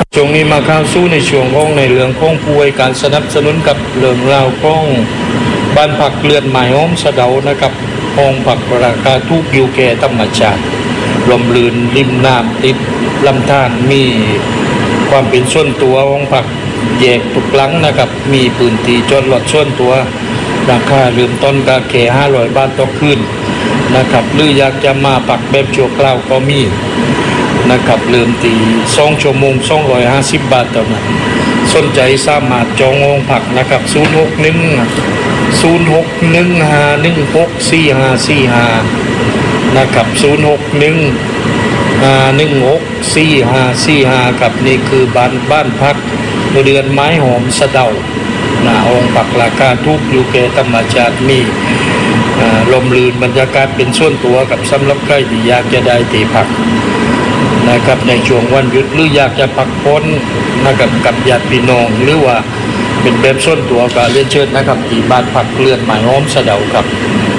ช่วงนี้มาเข้าสู้ในช่วงของในเรื่องของผู้ให้การสนับสนุนกับเรื่องราวของบ้านผักเลือนหมายอ้อมสะเดานะครับห้องผักราคาทุกอยู่แก่ธรรมชาติลมลื่นริมน้ำติดลำธารมีความเป็นส่วนตัวห้องผักแยกทุกหลังนะครับมีพื้นที่จอดรถส่วนตัวราคาเริ่มต้นก็แค่500 บาทต่อคืนนะครับหรืออยากจะมาปักแบบชั่วคราวก็มีนะครับเริ่มตี2 ชั่วโมง250 บาทเท่านั้นสนใจสามารถจองห้องพักนะครับ061 นะครับ061 กับนี่คือบ้านพักเรือนไม้หอมสะเดาห้องพักราคาทุกอยู่แก่ธรรมชาติมีลมลื่นบรรยากาศเป็นส่วนตัวกับสำหรับใครที่อยากจะได้ที่พักนะครับในช่วงวันหยุดหรืออยากจะพักผ่อนนะครับกับญาติพี่น้องหรือว่าเป็นแบบส่วนตัวก็เรียนเชิญนะครับที่บ้านพักเรือนหมายหอมสะเดาครับ